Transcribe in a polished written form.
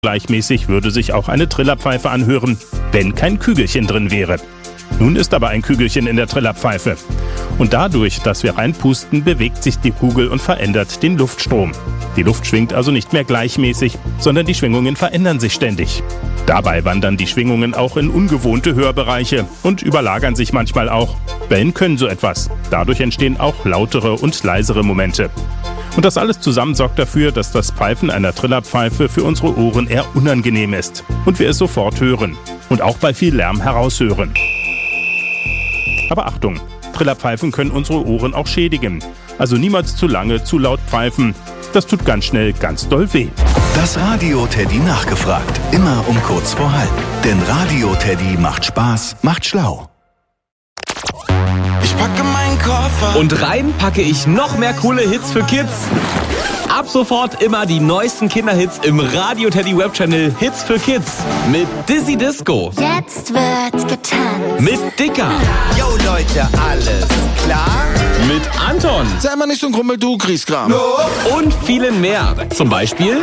Gleichmäßig würde sich auch eine Trillerpfeife anhören, wenn kein Kügelchen drin wäre. Nun ist aber ein Kügelchen in der Trillerpfeife. Und dadurch, dass wir reinpusten, bewegt sich die Kugel und verändert den Luftstrom. Die Luft schwingt also nicht mehr gleichmäßig, sondern die Schwingungen verändern sich ständig. Dabei wandern die Schwingungen auch in ungewohnte Hörbereiche und überlagern sich manchmal auch. Wellen können so etwas. Dadurch entstehen auch lautere und leisere Momente. Und das alles zusammen sorgt dafür, dass das Pfeifen einer Trillerpfeife für unsere Ohren eher unangenehm ist und wir es sofort hören und auch bei viel Lärm heraushören. Aber Achtung, Trillerpfeifen können unsere Ohren auch schädigen. Also niemals zu lange, zu laut pfeifen. Das tut ganz schnell ganz doll weh. Das Radio Teddy nachgefragt. Immer um kurz vor halb. Denn Radio Teddy macht Spaß, macht schlau. Ich packe meinen Koffer und rein packe ich noch mehr coole Hits für Kids. Ab sofort immer die neuesten Kinderhits im Radio Teddy Webchannel Hits für Kids. Mit Dizzy Disco. Jetzt wird getanzt. Mit Dicker. Yo Leute, alles klar? Mit Anton. Sei mal nicht so ein Krummel, du Griesgram. Und vielen mehr. Zum Beispiel